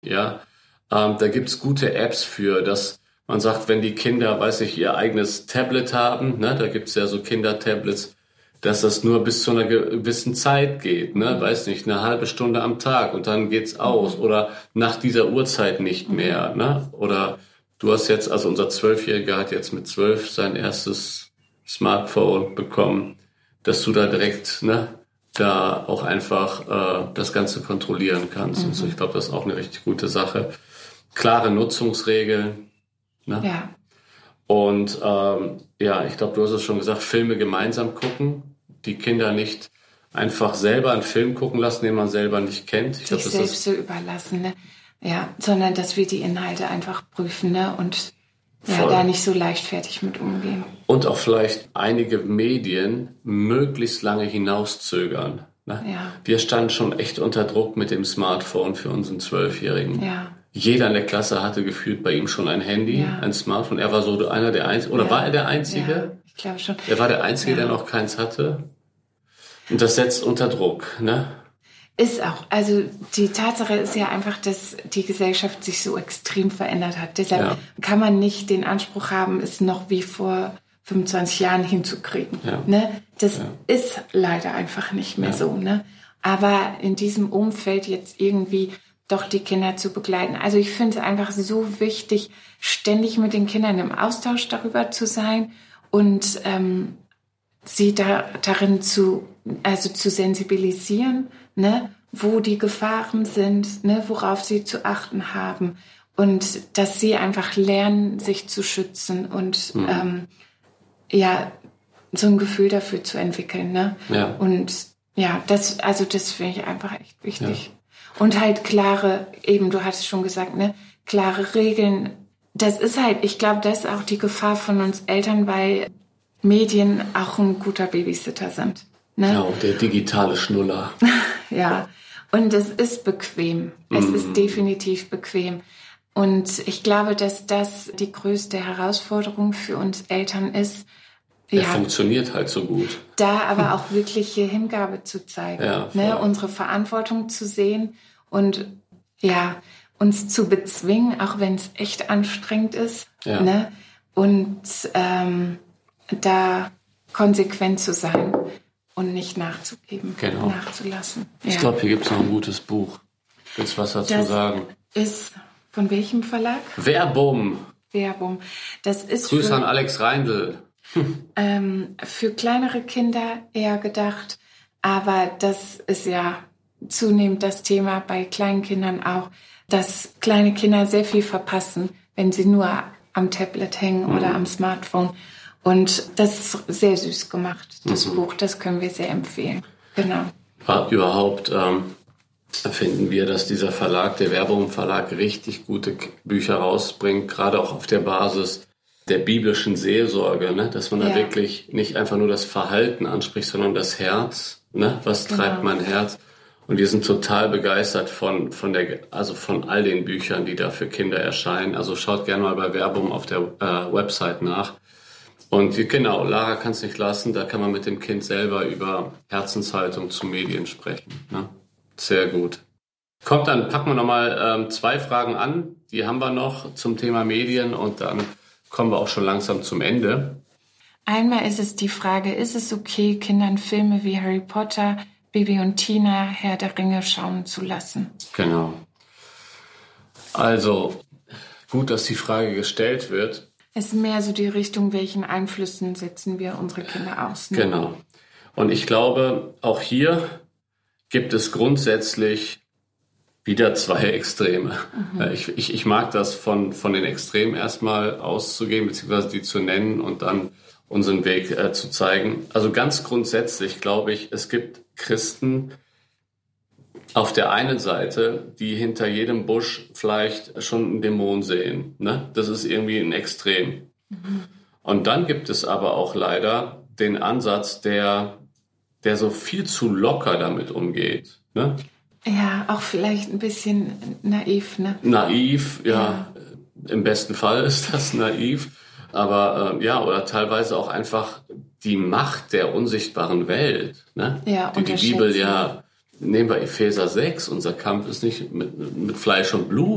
ja. Da gibt's gute Apps für, dass man sagt, wenn die Kinder, ihr eigenes Tablet haben, ne, da gibt's ja so Kindertablets, dass das nur bis zu einer gewissen Zeit geht, ne, eine halbe Stunde am Tag und dann geht's aus oder nach dieser Uhrzeit nicht mehr, ne, oder du hast jetzt, also unser 12-Jähriger hat jetzt mit 12 sein erstes Smartphone bekommen, dass du da direkt, ne, da auch einfach das Ganze kontrollieren kannst. Und so, ich glaube, das ist auch eine richtig gute Sache. Klare Nutzungsregeln. Ne? Ja. Und ich glaube, du hast es schon gesagt, Filme gemeinsam gucken. Die Kinder nicht einfach selber einen Film gucken lassen, den man selber nicht kennt. Sich selbst so überlassen, ne? Ja, sondern dass wir die Inhalte einfach prüfen, ne? Und da nicht so leichtfertig mit umgehen. Und auch vielleicht einige Medien möglichst lange hinauszögern. Ne? Ja. Wir standen schon echt unter Druck mit dem Smartphone für unseren 12-Jährigen. Ja. Jeder in der Klasse hatte gefühlt bei ihm schon ein Handy, ein Smartphone. Er war so einer der Einzigen. Oder war er der Einzige? Ja, ich glaube schon. Er war der Einzige, der noch keins hatte. Und das setzt unter Druck, ne? Ist auch. Also die Tatsache ist ja einfach, dass die Gesellschaft sich so extrem verändert hat. Deshalb kann man nicht den Anspruch haben, es noch wie vor 25 Jahren hinzukriegen. Ja. Ne? Das ist leider einfach nicht mehr so. Ne? Aber in diesem Umfeld jetzt irgendwie doch die Kinder zu begleiten. Also ich finde es einfach so wichtig, ständig mit den Kindern im Austausch darüber zu sein und sie darin zu sensibilisieren, ne, wo die Gefahren sind, ne, worauf sie zu achten haben und dass sie einfach lernen, sich zu schützen und so ein Gefühl dafür zu entwickeln, ne? Ja. Und das finde ich einfach echt wichtig. Ja. Und halt klare, eben, du hattest schon gesagt, ne, klare Regeln. Das ist halt, ich glaube, das ist auch die Gefahr von uns Eltern, weil Medien auch ein guter Babysitter sind. Ne? Ja, auch der digitale Schnuller. Ja, und es ist bequem. Es ist definitiv bequem. Und ich glaube, dass das die größte Herausforderung für uns Eltern ist. Er funktioniert halt so gut. Da aber auch wirkliche Hingabe zu zeigen. Ne? Unsere Verantwortung zu sehen und uns zu bezwingen, auch wenn es echt anstrengend ist. Ja. Ne? Und da konsequent zu sein und nicht nachzugeben, nachzulassen. Ja. Ich glaube, hier gibt es noch ein gutes Buch. Willst du was dazu sagen? Ist von welchem Verlag? Verbum. Das ist Grüße an Alex Reindl. Für kleinere Kinder eher gedacht, aber das ist ja zunehmend das Thema bei kleinen Kindern auch, dass kleine Kinder sehr viel verpassen, wenn sie nur am Tablet hängen oder am Smartphone. Und das ist sehr süß gemacht, das Buch. Das können wir sehr empfehlen. Genau. Überhaupt finden wir, dass dieser Verlag, der Verbum Verlag, richtig gute Bücher rausbringt, gerade auch auf der Basis der biblischen Seelsorge, ne? Dass man da wirklich nicht einfach nur das Verhalten anspricht, sondern das Herz. Ne? Was treibt mein Herz? Und wir sind total begeistert von all den Büchern, die da für Kinder erscheinen. Also schaut gerne mal bei Verbum auf der Website nach. Und genau, Lara kann es nicht lassen, da kann man mit dem Kind selber über Herzenshaltung zu Medien sprechen. Ne? Sehr gut. Kommt, dann packen wir nochmal 2 Fragen an, die haben wir noch zum Thema Medien und dann kommen wir auch schon langsam zum Ende. Einmal ist es die Frage, ist es okay, Kindern Filme wie Harry Potter, Bibi und Tina, Herr der Ringe schauen zu lassen? Genau. Also, gut, dass die Frage gestellt wird. Es ist mehr so die Richtung, welchen Einflüssen setzen wir unsere Kinder aus. Ne? Genau. Und ich glaube, auch hier gibt es grundsätzlich wieder 2 Extreme. Ich mag das von den Extremen erstmal auszugehen, beziehungsweise die zu nennen und dann unseren Weg zu zeigen. Also ganz grundsätzlich glaube ich, es gibt Christen auf der einen Seite, die hinter jedem Busch vielleicht schon einen Dämon sehen. Ne? Das ist irgendwie ein Extrem. Und dann gibt es aber auch leider den Ansatz, der so viel zu locker damit umgeht. Ne? Ja, auch vielleicht ein bisschen naiv. Ne? Naiv, ja. Im besten Fall ist das naiv. Aber oder teilweise auch einfach die Macht der unsichtbaren Welt. Ne? Ja, die Bibel nehmen wir Epheser 6, unser Kampf ist nicht mit Fleisch und Blut.